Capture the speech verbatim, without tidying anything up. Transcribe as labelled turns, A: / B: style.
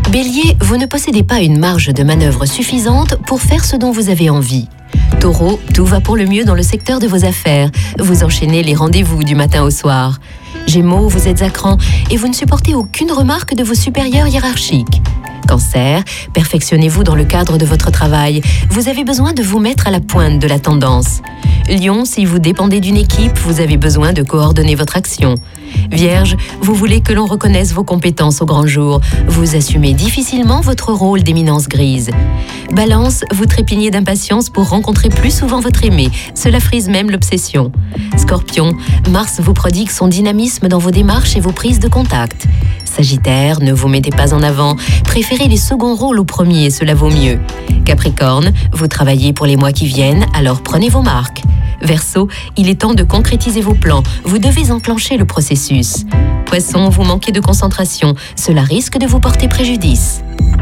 A: Bélier, vous ne possédez pas une marge de manœuvre suffisante pour faire ce dont vous avez envie. Taureau, tout va pour le mieux dans le secteur de vos affaires. Vous enchaînez les rendez-vous du matin au soir. Gémeaux, vous êtes à cran et vous ne supportez aucune remarque de vos supérieurs hiérarchiques. Cancer, perfectionnez-vous dans le cadre de votre travail. Vous avez besoin de vous mettre à la pointe de la tendance. Lion, si vous dépendez d'une équipe, vous avez besoin de coordonner votre action. Vierge, vous voulez que l'on reconnaisse vos compétences au grand jour. Vous assumez difficilement votre rôle d'éminence grise. Balance, vous trépignez d'impatience pour rencontrer plus souvent votre aimé. Cela frise même l'obsession. Scorpion, Mars vous prodigue son dynamisme dans vos démarches et vos prises de contact. Sagittaire, ne vous mettez pas en avant. Préférez les seconds rôles au premier, cela vaut mieux. Capricorne, vous travaillez pour les mois qui viennent, alors prenez vos marques. Verseau, il est temps de concrétiser vos plans. Vous devez enclencher le processus. Poisson, vous manquez de concentration. Cela risque de vous porter préjudice.